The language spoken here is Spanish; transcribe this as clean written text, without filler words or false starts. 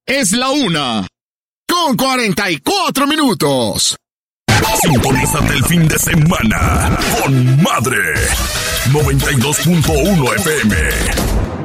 Es la 1:44. Sintonízate el fin de semana con Madre 92.1 FM.